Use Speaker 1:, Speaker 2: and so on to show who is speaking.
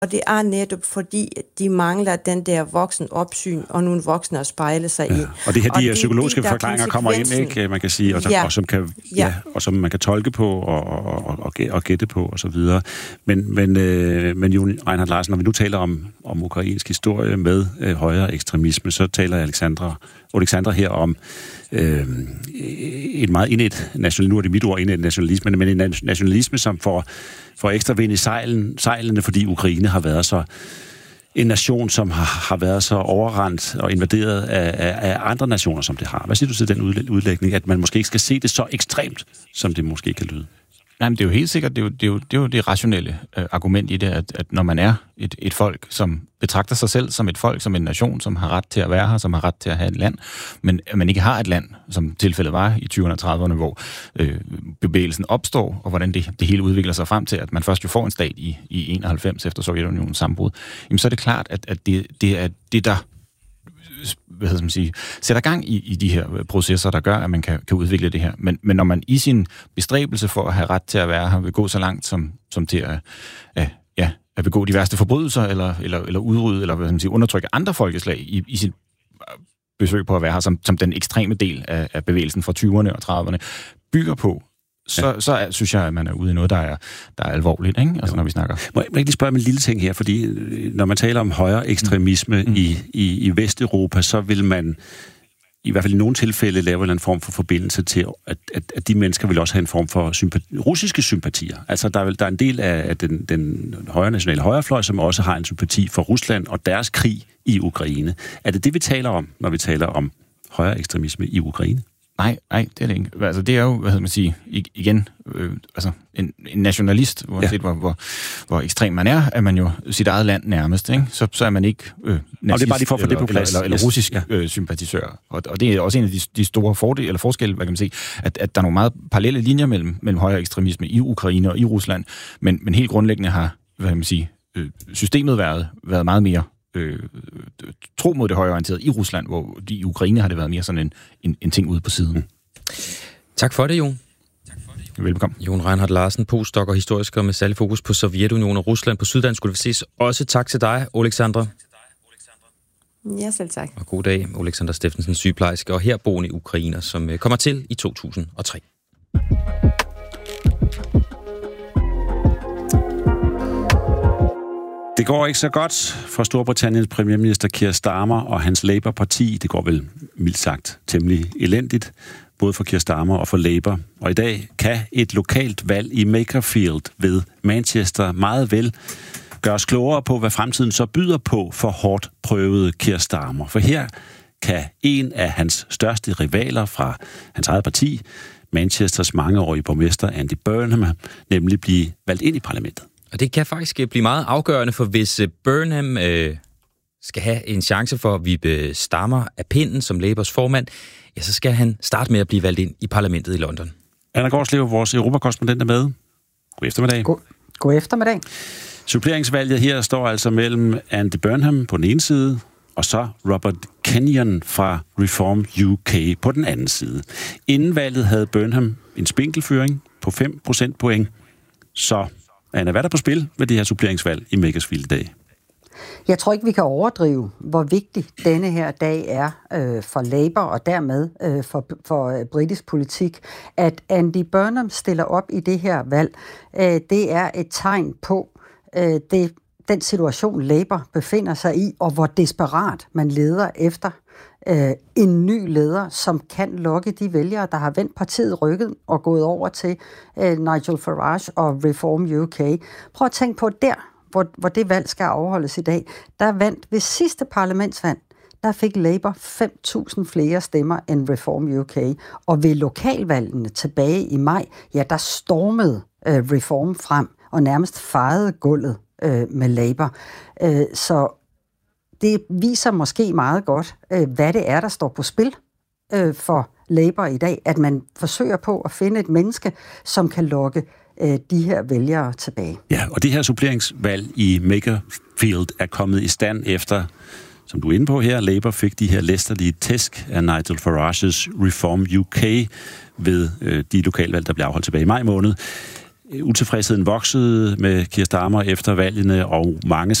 Speaker 1: Og det er netop fordi, de mangler den der voksen opsyn, og nogle voksne at spejle sig i.
Speaker 2: Og det her, de psykologiske forklaringer kommer ind, ikke, man kan sige, og som man kan tolke på og gætte på, og så videre. Men Jon Reinhardt Larsen, når vi nu taler om ukrainsk historie med højere ekstremisme, så taler Alexandra her om et meget indet nationalisme, nu er det mit ord, indet nationalisme, men en nationalisme, som får ekstra vind i sejlene, fordi Ukraine har været så en nation, som har været så overrendt og invaderet af andre nationer, som det har. Hvad siger du til den udlægning, at man måske ikke skal se det så ekstremt, som det måske kan lyde?
Speaker 3: Nej, men det er jo helt sikkert, det er jo det rationelle argument i det, at når man er et folk, som betragter sig selv som et folk, som en nation, som har ret til at være her, som har ret til at have et land, men at man ikke har et land, som tilfældet var i 20'erne og 30'erne, hvor bevægelsen opstår, og hvordan det hele udvikler sig frem til, at man først jo får en stat i 91 efter Sovjetunionens sammenbrud, jamen så er det klart, at det er det, der sætter gang i de her processer, der gør, at man kan udvikle det her. Men når man i sin bestræbelse for at have ret til at være her, vil gå så langt som til at begå de værste forbrydelser, eller udrydde, eller undertrykke andre folkeslag i sit besøg på at være her, som den ekstreme del af bevægelsen fra 20'erne og 30'erne bygger på, så synes jeg, at man er ude i noget, der er alvorligt, ikke? Altså, når vi snakker.
Speaker 2: Må jeg lige spørge om en lille ting her, fordi når man taler om højere ekstremisme i Vesteuropa, så vil man i hvert fald i nogle tilfælde lave en form for forbindelse til, at de mennesker vil også have en form for russiske sympatier. Altså, der er en del af den højre nationale højrefløj, som også har en sympati for Rusland og deres krig i Ukraine. Er det, vi taler om, når vi taler om højere ekstremisme i Ukraine?
Speaker 3: Nej, det er det ikke. Altså, det er jo, igen, en nationalist, uanset hvor ekstrem man er man jo sit eget land nærmest, ikke? Så er man ikke nazist,
Speaker 2: det er bare lige for at få det på plads.
Speaker 3: Eller russisk sympatisør. Og det er også en af de store fordele, eller forskelle, hvad kan man sige, at der er nogle meget parallelle linjer mellem højere ekstremisme i Ukraine og i Rusland, men helt grundlæggende har, hvad kan man sige, systemet været meget mere tro mod det højreorienterede i Rusland, hvor i Ukraine har det været mere sådan en ting ude på siden.
Speaker 4: Tak for det, Jon.
Speaker 3: Velbekomme.
Speaker 4: Jon Reinhardt Larsen, postdoc og historiker med særlig fokus på Sovjetunionen og Rusland på Syddansk Universitet. Også tak til dig, Alexandra.
Speaker 1: Ja, selv tak.
Speaker 4: Og god dag, Alexander Steffensen, sygeplejerske og herboende ukrainer, som kommer til i 2003.
Speaker 2: Det går ikke så godt for Storbritanniens premierminister Keir Starmer og hans Labour-parti. Det går vel mildt sagt temmelig elendigt, både for Keir Starmer og for Labour. Og i dag kan et lokalt valg i Makerfield ved Manchester meget vel gøre os klogere på, hvad fremtiden så byder på for hårdt prøvede Keir Starmer. For her kan en af hans største rivaler fra hans eget parti, Manchesters mangeårige borgmester Andy Burnham, nemlig blive valgt ind i parlamentet.
Speaker 4: Og det kan faktisk blive meget afgørende, for hvis Burnham skal have en chance for at vippe Starmer af pinden som Labours formand, ja, så skal han starte med at blive valgt ind i parlamentet i London.
Speaker 2: Anna Gårdslev, vores europakorrespondent, er med. God eftermiddag.
Speaker 5: God eftermiddag.
Speaker 2: Suppleringsvalget her står altså mellem Andy Burnham på den ene side, og så Robert Kenyon fra Reform UK på den anden side. Inden valget havde Burnham en spinkelføring på 5 procentpoint, så Anna, hvad er der på spil med det her suppleringsvalg i Makersfield i dag?
Speaker 5: Jeg tror ikke, vi kan overdrive, hvor vigtig denne her dag er for Labour og dermed for britisk politik. At Andy Burnham stiller op i det her valg, det er et tegn på den situation, Labour befinder sig i, og hvor desperat man leder efter en ny leder, som kan lokke de vælgere, der har vendt partiet ryggen og gået over til Nigel Farage og Reform UK. Prøv at tænke på der, hvor det valg skal afholdes i dag. Der vandt ved sidste parlamentsvalg, der fik Labour 5.000 flere stemmer end Reform UK. Og ved lokalvalgene tilbage i maj, ja, der stormede Reform frem og nærmest fejede gulvet med Labour. Så det viser måske meget godt, hvad det er, der står på spil for Labour i dag, at man forsøger på at finde et menneske, som kan lokke de her vælgere tilbage.
Speaker 2: Ja, og det her suppleringsvalg i Makerfield er kommet i stand efter, som du er inde på her, Labour fik de her læsterlige tæsk af Nigel Farages Reform UK ved de lokalvalg, der blev afholdt tilbage i maj måned. utilfredsheden voksede med Keir Starmer efter valgene, og mange